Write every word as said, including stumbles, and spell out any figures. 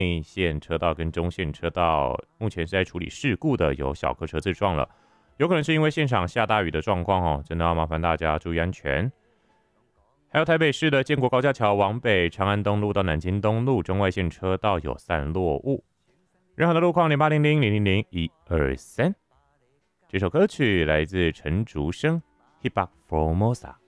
内线车道跟中线车道目前是在处理事故的，有小客车自撞了，有可能是因为现场下大雨的状况哦，真的要麻烦大家注意安全。还有台北市的建国高架桥往北，长安东路到南京东路中外线车道有散落雾。任何的路况零八零零零零零一二三。这首歌曲来自陈竹生 ，Hip Hop Formosa。